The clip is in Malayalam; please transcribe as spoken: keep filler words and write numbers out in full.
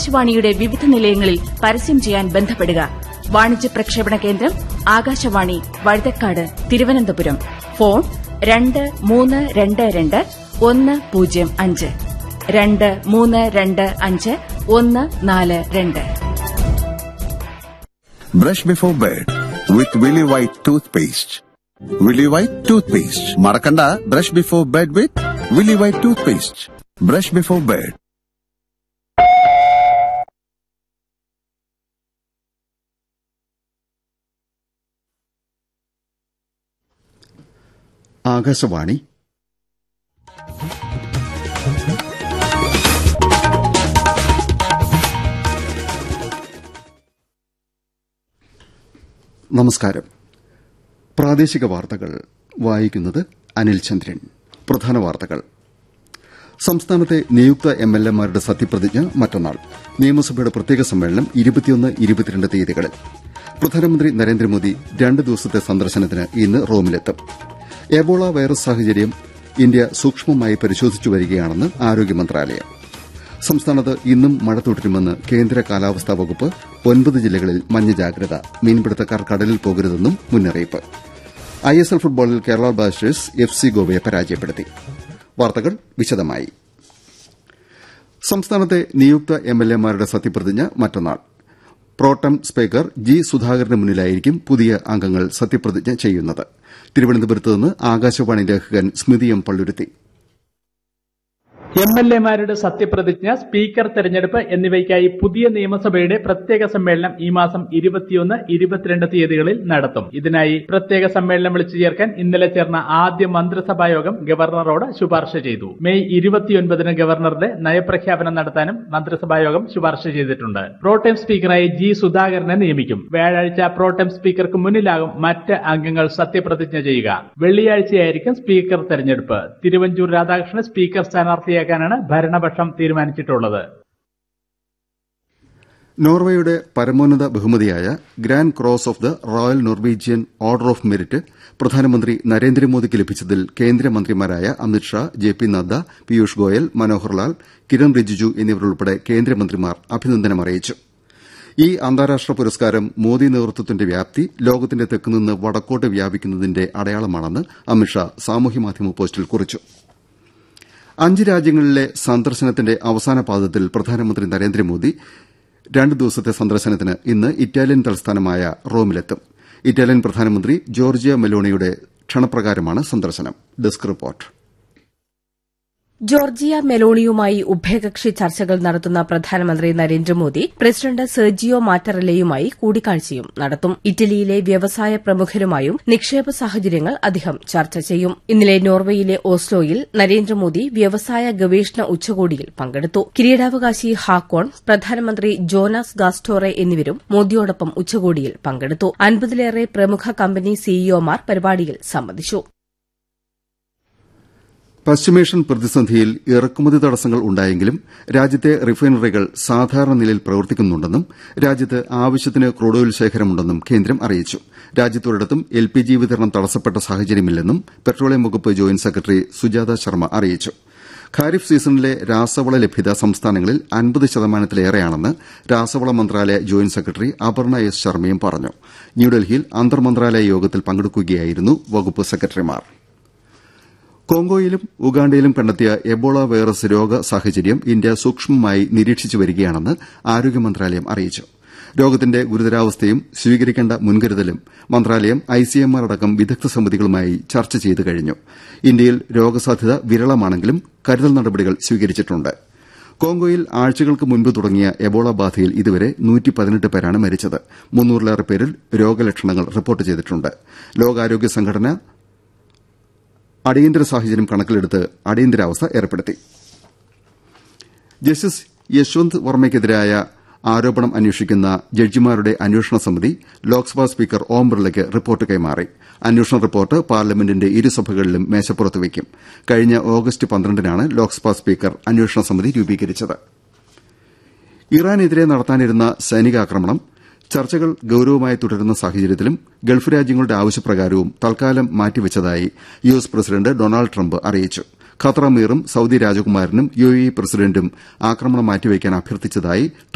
ആകാശവാണിയുടെ വിവിധ നിലയങ്ങളിൽ പരസ്യം ചെയ്യാൻ ബന്ധപ്പെടുക. വാണിജ്യ പ്രക്ഷേപണ കേന്ദ്രം ആകാശവാണി വഴുതക്കാട് തിരുവനന്തപുരം. ഫോൺ രണ്ട് മൂന്ന് രണ്ട് രണ്ട് ഒന്ന് പൂജ്യം അഞ്ച് രണ്ട് മൂന്ന് രണ്ട് അഞ്ച് ഒന്ന് നാല് രണ്ട്. Brush before bed with Willy White toothpaste. Willy White toothpaste. Marakanda, brush before bed with Willy White toothpaste. Brush before bed. Akashvani നമസ്കാരം. പ്രാദേശിക വാർത്തകൾ വായിക്കുന്നത് അനിൽ ചന്ദ്രൻ. പ്രധാന വാർത്തകൾ. സംസ്ഥാനത്തെ നിയുക്ത എം എൽ എമാരുടെ സത്യപ്രതിജ്ഞ മറ്റന്നാൾ. നിയമസഭയുടെ പ്രത്യേക സമ്മേളനം ഇരുപത്തിയൊന്ന് ഇരുപത്തിരണ്ട് തീയതികളിൽ. പ്രധാനമന്ത്രി നരേന്ദ്രമോദി രണ്ട് ദിവസത്തെ സന്ദർശനത്തിന് ഇന്ന് റോമിലെത്തും. എബോള വൈറസ് സാഹചര്യം ഇന്ത്യ സൂക്ഷ്മമായി പരിശോധിച്ചു വരികയാണെന്ന് ആരോഗ്യ മന്ത്രാലയം. സംസ്ഥാനത്ത് ഇന്നും മഴ തുടരുമെന്ന് കേന്ദ്ര കാലാവസ്ഥാ വകുപ്പ്. ഒൻപത് ജില്ലകളിൽ മഞ്ഞ ജാഗ്രത. മീൻപിടുത്തക്കാർ കടലിൽ പോകരുതെന്നും മുന്നറിയിപ്പ്. ഐ എസ് എൽ ഫുട്ബോളിൽ കേരള ബ്ലാസ്റ്റേഴ്സ് എഫ് സി ഗോവയെ പരാജയപ്പെടുത്തി. വാർത്തകൾ വിശദമായി. സംസ്ഥാനത്തെ നിയുക്ത എം എൽ എമാരുടെ സത്യപ്രതിജ്ഞ മറ്റന്നാൾ. പ്രോട്ടം സ്പീക്കർ ജി സുധാകരന് മുന്നിലായിരിക്കും പുതിയ അംഗങ്ങൾ സത്യപ്രതിജ്ഞ ചെയ്യുന്നത്. തിരുവനന്തപുരത്ത് നിന്ന് ആകാശവാണി ലേഖകൻ സ്മിതി എം പള്ളുരുത്തി. എം എൽ എമാരുടെ സത്യപ്രതിജ്ഞ, സ്പീക്കർ തെരഞ്ഞെടുപ്പ് എന്നിവയ്ക്കായി പുതിയ നിയമസഭയുടെ പ്രത്യേക സമ്മേളനം ഈ മാസം ഇരുപത്തിയൊന്ന് ഇരുപത്തിരണ്ട് തീയതികളിൽ നടത്തും. ഇതിനായി പ്രത്യേക സമ്മേളനം വിളിച്ചു ചേർക്കാൻ ഇന്നലെ ചേർന്ന ആദ്യ മന്ത്രിസഭാ യോഗം ഗവർണറോട് ശുപാർശ ചെയ്തു. മെയ് ഇരുപത്തിയൊൻപതിന് ഗവർണറുടെ നയപ്രഖ്യാപനം നടത്താനും മന്ത്രിസഭാ യോഗം ശുപാർശ ചെയ്തിട്ടുണ്ട്. പ്രോട്ടേം സ്പീക്കറായി ജി സുധാകരനെ നിയമിക്കും. വ്യാഴാഴ്ച പ്രോട്ടേം സ്പീക്കർക്ക് മുന്നിലാകും മറ്റ് അംഗങ്ങൾ സത്യപ്രതിജ്ഞ ചെയ്യുക. വെള്ളിയാഴ്ചയായിരിക്കും സ്പീക്കർ തെരഞ്ഞെടുപ്പ്. തിരുവഞ്ചൂർ രാധാകൃഷ്ണൻ സ്പീക്കർ സ്ഥാനാർത്ഥിയായി ാണ് ഭരണപക്ഷം തീരുമാനിച്ചിട്ടുള്ളത്. നോർവേയുടെ പരമോന്നത ബഹുമതിയായ grand cross of the royal Norwegian order of merit പ്രധാനമന്ത്രി നരേന്ദ്രമോദിക്ക് ലഭിച്ചതിൽ കേന്ദ്രമന്ത്രിമാരായ അമിത്ഷാ, ജെ പി നദ്ദ, പീയൂഷ് ഗോയൽ, മനോഹർ ലാൽ, കിരൺ റിജിജു എന്നിവരുൾപ്പെടെ കേന്ദ്രമന്ത്രിമാർ അഭിനന്ദനമറിയിച്ചു. ഈ അന്താരാഷ്ട്ര പുരസ്കാരം മോദി നേതൃത്വത്തിന്റെ വ്യാപ്തി ലോകത്തിന്റെ തെക്കുനിന്ന് വടക്കോട്ട് വ്യാപിക്കുന്നതിന്റെ അടയാളമാണെന്ന് അമിത്ഷാ സാമൂഹ്യമാധ്യമ പോസ്റ്റിൽ കുറിച്ചു. അഞ്ച് രാജ്യങ്ങളിലെ സന്ദർശനത്തിന്റെ അവസാന പാദത്തിൽ പ്രധാനമന്ത്രി നരേന്ദ്രമോദി രണ്ട് ദിവസത്തെ സന്ദർശനത്തിന് ഇന്ന് ഇറ്റാലിയൻ തലസ്ഥാനമായ റോമിലെത്തും. ഇറ്റാലിയൻ പ്രധാനമന്ത്രി ജോർജിയ മെലോണിയുടെ ക്ഷണപ്രകാരമാണ് സന്ദർശനം. Desk report. ജോർജിയ മെലോണിയുമായി ഉഭയകക്ഷി ചർച്ചകൾ നടത്തുന്ന പ്രധാനമന്ത്രി നരേന്ദ്രമോദി പ്രസിഡന്റ് സെർജിയോ മാറ്ററെല്ലയുമായി കൂടിക്കാഴ്ചയും നടത്തും. ഇറ്റലിയിലെ വ്യവസായ പ്രമുഖരുമായും നിക്ഷേപ സാഹചര്യങ്ങൾ അദ്ദേഹം ചർച്ച ചെയ്യും. ഇന്നലെ നോർവേയിലെ ഓസ്ലോയിൽ നരേന്ദ്രമോദി വ്യവസായ ഗവേഷണ ഉച്ചകോടിയിൽ പങ്കെടുത്തു. കിരീടാവകാശി ഹാക്കോൺ, പ്രധാനമന്ത്രി ജോനാസ് ഗാസ്റ്റോറെ എന്നിവരും മോദിയോടൊപ്പം ഉച്ചകോടിയിൽ പങ്കെടുത്തു. അൻപതിലേറെ പ്രമുഖ കമ്പനി സിഇഒമാർ പരിപാടിയിൽ സംബന്ധിച്ചു. പശ്ചിമേഷ്യൻ പ്രതിസന്ധിയിൽ ഇറക്കുമതി തടസ്സങ്ങൾ ഉണ്ടായെങ്കിലും രാജ്യത്തെ റിഫൈനറികൾ സാധാരണ നിലയിൽ പ്രവർത്തിക്കുന്നുണ്ടെന്നും രാജ്യത്ത് ആവശ്യത്തിന് ക്രൂഡ് ഓയിൽ ശേഖരമുണ്ടെന്നും കേന്ദ്രം അറിയിച്ചു. രാജ്യത്തൊരിടത്തും എൽ പി ജി വിതരണം തടസ്സപ്പെട്ട സാഹചര്യമില്ലെന്നും പെട്രോളിയം വകുപ്പ് ജോയിന്റ് സെക്രട്ടറി സുജാത ശർമ്മ അറിയിച്ചു. ഖാരിഫ് സീസണിലെ രാസവള ലഭ്യത സംസ്ഥാനങ്ങളിൽ അൻപത് ശതമാനത്തിലേറെയാണെന്ന് രാസവള മന്ത്രാലയ ജോയിന്റ് സെക്രട്ടറി അപർണ എസ് ശർമ്മയും പറഞ്ഞു. ന്യൂഡൽഹിയിൽ അന്തർ മന്ത്രാലയ യോഗത്തിൽ പങ്കെടുക്കുകയായിരുന്നു വകുപ്പ് സെക്രട്ടറിമാർ. കോങ്കോയിലും ഉഗാണ്ടയിലും കണ്ടെത്തിയ എബോള വൈറസ് രോഗ സാഹചര്യം ഇന്ത്യ സൂക്ഷ്മമായി നിരീക്ഷിച്ചു വരികയാണെന്ന് ആരോഗ്യ മന്ത്രാലയം അറിയിച്ചു. രോഗത്തിന്റെ ഗുരുതരാവസ്ഥയും സ്വീകരിക്കേണ്ട മുൻകരുതലും മന്ത്രാലയം ഐസിഎംആർ അടക്കം വിദഗ്ധ സമിതികളുമായി ചർച്ച ചെയ്തു കഴിഞ്ഞു. ഇന്ത്യയിൽ രോഗസാധ്യത വിരളമാണെങ്കിലും കരുതൽ നടപടികൾ സ്വീകരിച്ചിട്ടുണ്ട്. കോങ്കോയിൽ ആഴ്ചകൾക്ക് മുൻപ് തുടങ്ങിയ എബോള ബാധയിൽ ഇതുവരെ നൂറ്റി പതിനെട്ട് പേരാണ് മരിച്ചത്. മുന്നൂറിലേറെ പേരിൽ രോഗലക്ഷണങ്ങൾ റിപ്പോർട്ട് ചെയ്തിട്ടുണ്ട്. ലോകാരോഗ്യ സംഘടന അടിയന്തര സാഹചര്യം കണക്കിലെടുത്ത് അടിയന്തരാവസ്ഥ ഏർപ്പെടുത്തി. ജസ്റ്റിസ് യശ്വന്ത് വർമ്മയ്ക്കെതിരായ ആരോപണം അന്വേഷിക്കുന്ന ജഡ്ജിമാരുടെ അന്വേഷണ സമിതി ലോക്സഭാ സ്പീക്കർ ഓം ബിർളയ്ക്ക് റിപ്പോർട്ട് കൈമാറി. അന്വേഷണ റിപ്പോർട്ട് പാർലമെന്റിന്റെ ഇരുസഭകളിലും മേശപ്പുറത്ത് വയ്ക്കും. കഴിഞ്ഞ ഓഗസ്റ്റ് പന്ത്രണ്ടിനാണ് ലോക്സഭാ സ്പീക്കർ അന്വേഷണ സമിതി രൂപീകരിച്ചത്. ഇറാനെതിരെ നടത്താനിരുന്ന സൈനികാക്രമണം ചർച്ചകൾ ഗൌരവമായി തുടരുന്ന സാഹചര്യത്തിലും ഗൾഫ് രാജ്യങ്ങളുടെ ആവശ്യപ്രകാരവും തൽക്കാലം മാറ്റിവെച്ചതായി U S president Donald Trump അറിയിച്ചു. ഖത്തർ അമീറും സൌദി രാജകുമാരനും യു എ ഇ പ്രസിഡന്റും ആക്രമണം മാറ്റിവെക്കാൻ അഭ്യർത്ഥിച്ചതായി